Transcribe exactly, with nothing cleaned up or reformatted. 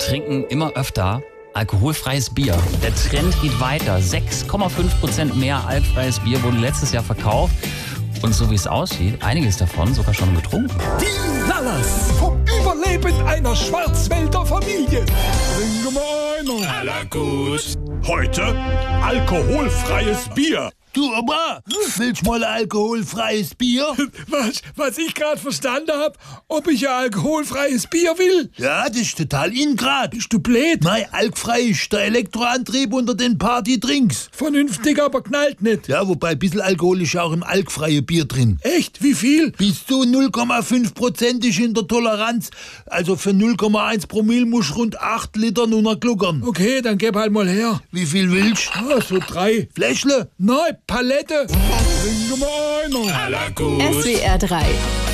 trinken immer öfter alkoholfreies Bier. Der Trend geht weiter. sechs Komma fünf Prozent mehr alkoholfreies Bier wurde letztes Jahr verkauft. Und so wie es aussieht, einiges davon sogar schon getrunken. Die Lallas vom Überleben einer Schwarzwälder Familie. Trinken wir einer. Aller gut. Heute alkoholfreies Bier. Du, Oma, willst mal ein alkoholfreies Bier? Was, was ich gerade verstanden hab, ob ich ein alkoholfreies Bier will? Ja, das ist total in grad. Bist du blöd? Nein, alkfrei ist der Elektroantrieb unter den Partydrinks. Vernünftig, aber knallt nicht. Ja, wobei ein bisschen Alkohol ist ja auch im alkfreien Bier drin. Echt? Wie viel? Bis zu null Komma fünf Prozent ist in der Toleranz. Also für null Komma eins Promille musst du rund acht Liter nur noch gluckern. Okay, dann gib halt mal her. Wie viel willst du? Ah, so drei. Fläschle? Nein, Palette. Trinken wir einer. Aller gut. S W R drei